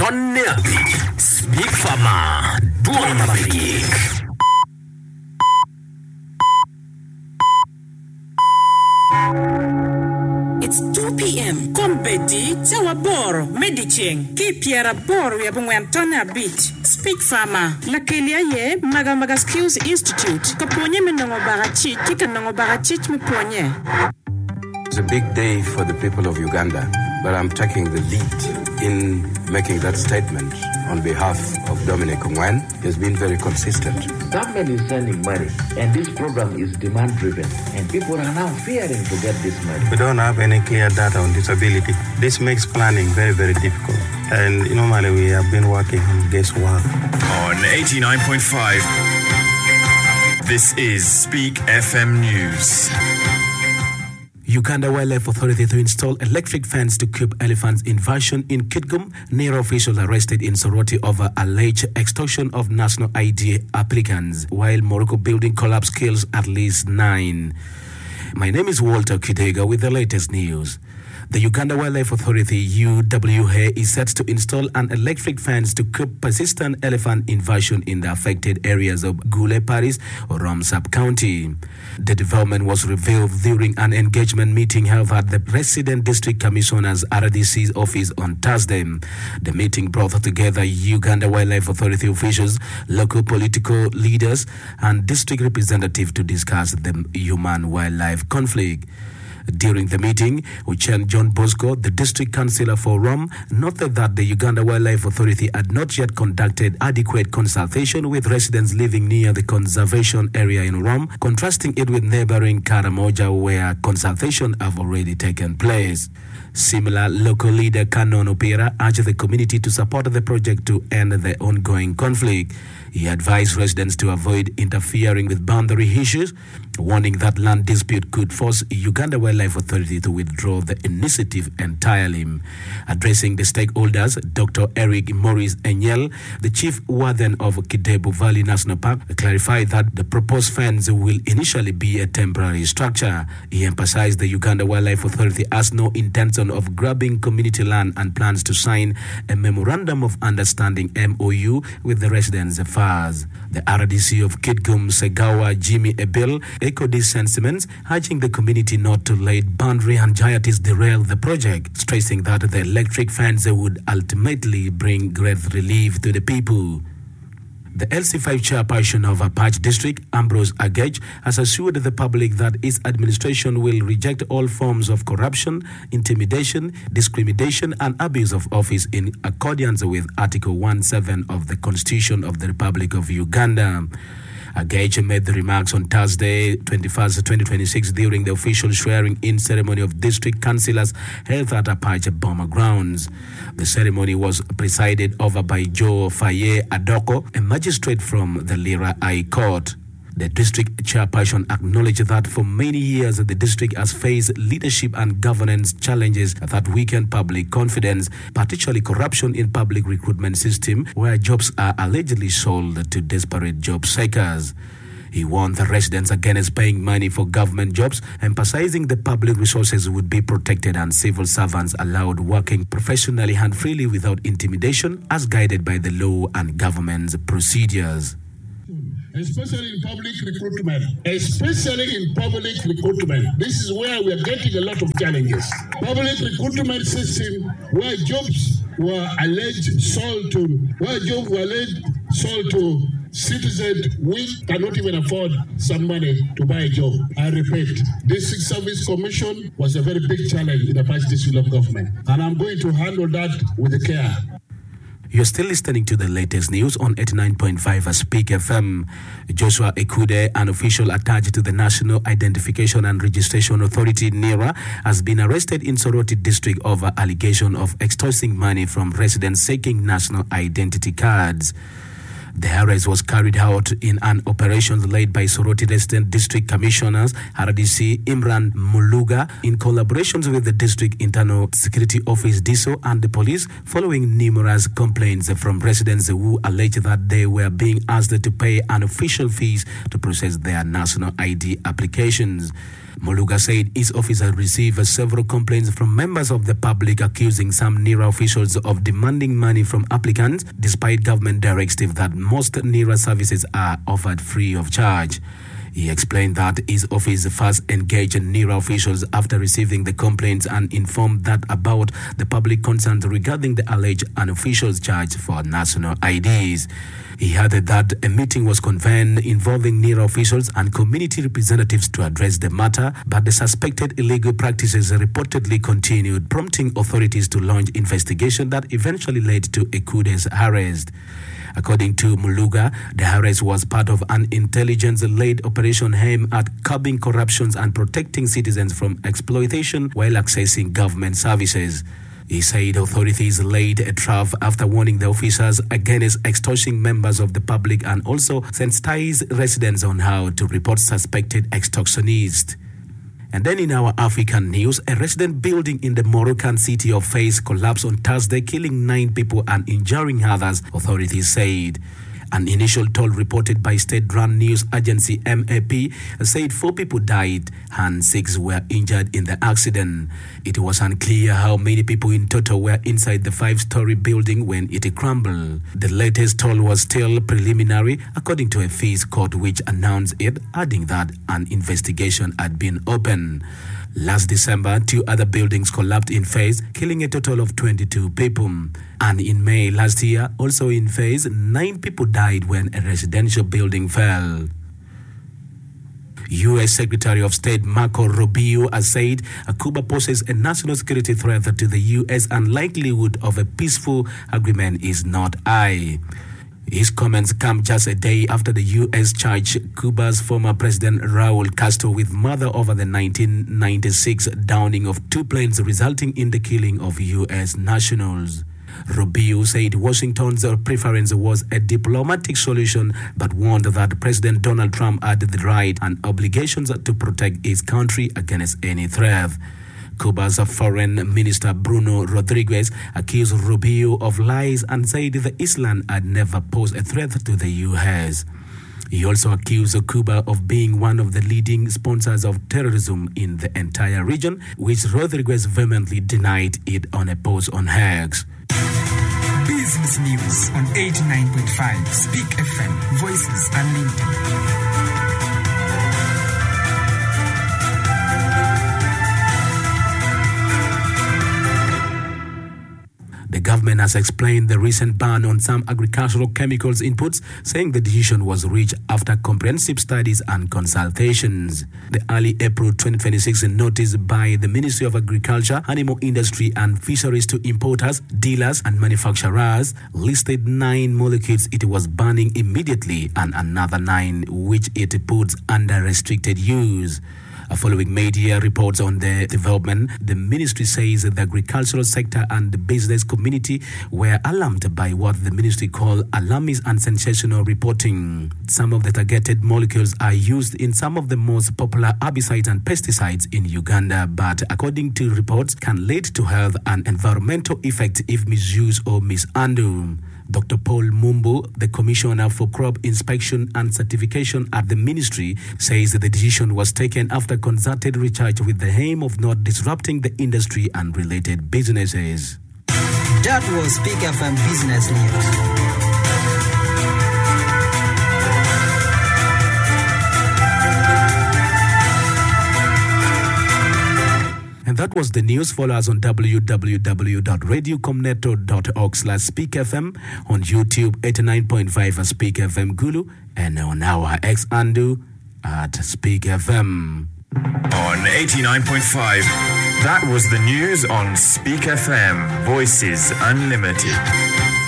Anton Nelby, Speak Farmer, Duan Mabik. It's 2 p.m. Kompeti, Tawa Bor, Mediching, Kipiera Bor, we have Antona Beach. Speak Farmer, La Kelia Ye, Maga Skills Institute, Kaponye Menongo Barachi, Kikanongo Barachi Muponye. It's a big day for the people of Uganda, but I'm taking the lead in making that statement on behalf of Dominic Ongwen. He's been very consistent. Government is sending money, and this program is demand-driven, and people are now fearing to get this money. We don't have any clear data on disability. This makes planning very, very difficult. And normally we have been working on guesswork. On 89.5, this is Speak FM News. Uganda Wildlife Authority to install electric fence to keep elephants invasion in Kitgum. NERA officials arrested in Soroti over alleged extortion of national ID applicants, while Morocco building collapse kills at least 9. My name is Walter Kidega with the latest news. The Uganda Wildlife Authority, UWA, is set to install an electric fence to keep persistent elephant invasion in the affected areas of Gule Paris or Rom sub-county. The development was revealed during an engagement meeting held at the Resident District Commissioner's RDC's office on Thursday. The meeting brought together Uganda Wildlife Authority officials, local political leaders, and district representatives to discuss the human-wildlife conflict. During the meeting, Uchenn John Bosco, the district councillor for Rom, noted that the Uganda Wildlife Authority had not yet conducted adequate consultation with residents living near the conservation area in Rom, contrasting it with neighboring Karamoja, where consultation have already taken place. Similar local leader Canon Opera urged the community to support the project to end the ongoing conflict. He advised residents to avoid interfering with boundary issues, warning that land dispute could force Uganda Wildlife Authority to withdraw the initiative entirely. Addressing the stakeholders, Dr. Eric Maurice Enyel, the chief warden of Kidebu Valley National Park, clarified that the proposed fence will initially be a temporary structure. He emphasized the Uganda Wildlife Authority has no intention of grabbing community land and plans to sign a memorandum of understanding MOU with the residents of FARS. The RDC of Kitgum, Segawa Jimmy Ebel, echoed these sentiments, urging the community not to let boundary anxieties derail the project, stressing that the electric fence would ultimately bring great relief to the people. The LC5 chairperson of Apache District, Ambrose Agege, has assured the public that its administration will reject all forms of corruption, intimidation, discrimination, and abuse of office in accordance with Article 17 of the Constitution of the Republic of Uganda. Agege made the remarks on Thursday, 21st, 2026, during the official swearing-in ceremony of district councillors held at Apache Bomber Grounds. The ceremony was presided over by Joe Faye Adoko, a magistrate from the Lira High Court. The district chairperson acknowledged that for many years the district has faced leadership and governance challenges that weaken public confidence, particularly corruption in public recruitment system, where jobs are allegedly sold to desperate job seekers. He warned the residents against paying money for government jobs, emphasizing the public resources would be protected and civil servants allowed working professionally and freely without intimidation, as guided by the law and government's procedures. Especially in public recruitment. This is where we are getting a lot of challenges. Public recruitment system where jobs were alleged sold to citizens, we cannot even afford some money to buy a job. I repeat, District Service Commission was a very big challenge in the past district of government, and I'm going to handle that with care. You're still listening to the latest news on 89.5 Speak FM. Joshua Ekude, an official attached to the National Identification and Registration Authority, NERA, has been arrested in Soroti district over allegation of extorting money from residents seeking national identity cards. The arrest was carried out in an operation led by Soroti Resident District Commissioners RDC Imran Muluga in collaboration with the District Internal Security Office DISO and the police, following numerous complaints from residents who alleged that they were being asked to pay unofficial fees to process their national ID applications. Muluga said his office had received several complaints from members of the public accusing some NERA officials of demanding money from applicants, despite government directive that most NERA services are offered free of charge. He explained that his office first engaged NERA officials after receiving the complaints and informed that about the public concerns regarding the alleged unofficial charge for national IDs. He added that a meeting was convened involving NERA officials and community representatives to address the matter, but the suspected illegal practices reportedly continued, prompting authorities to launch investigation that eventually led to Ekude's arrest. According to Muluga, the arrest was part of an intelligence-led operation aimed at curbing corruptions and protecting citizens from exploitation while accessing government services. He said authorities laid a trap after warning the officers against extorting members of the public and also sensitized residents on how to report suspected extortionists. And then in our African news, a resident building in the Moroccan city of Fez collapsed on Thursday, killing 9 people and injuring others, authorities said. An initial toll reported by state-run news agency MAP said 4 people died and 6 were injured in the accident. It was unclear how many people in total were inside the 5-story building when it crumbled. The latest toll was still preliminary, according to a Fez court which announced it, adding that an investigation had been opened. Last December, 2 other buildings collapsed in Fez, killing a total of 22 people. And in May last year, also in Fez, 9 people died when a residential building fell. U.S. Secretary of State Marco Rubio has said Cuba poses a national security threat to the U.S. and likelihood of a peaceful agreement is not high. His comments come just a day after the U.S. charged Cuba's former President Raul Castro with murder over the 1996 downing of 2 planes resulting in the killing of U.S. nationals. Rubio said Washington's preference was a diplomatic solution, but warned that President Donald Trump had the right and obligations to protect his country against any threat. Cuba's Foreign Minister Bruno Rodriguez accused Rubio of lies and said the island had never posed a threat to the U.S. He also accused Cuba of being one of the leading sponsors of terrorism in the entire region, which Rodriguez vehemently denied it on a post on X. Business News on 89.5 Speak FM, Voices Unlimited. The government has explained the recent ban on some agricultural chemicals inputs, saying the decision was reached after comprehensive studies and consultations. The early April 2026 notice by the Ministry of Agriculture, Animal Industry and Fisheries to importers, dealers and manufacturers listed 9 molecules it was banning immediately and another 9 which it puts under restricted use. Following media reports on the development, the ministry says the agricultural sector and the business community were alarmed by what the ministry called alarmist and sensational reporting. Some of the targeted molecules are used in some of the most popular herbicides and pesticides in Uganda, but according to reports, can lead to health and environmental effects if misused or mishandled. Dr. Paul Mumbu, the Commissioner for Crop Inspection and Certification at the Ministry, says the decision was taken after concerted research with the aim of not disrupting the industry and related businesses. That was Speak FM Business News. And that was the news. Follow us on www.radiocomneto.org/speakfm, on YouTube 89.5 Speak FM Gulu, and on our X handle at Speak FM. On 89.5, that was the news on Speak FM, Voices Unlimited.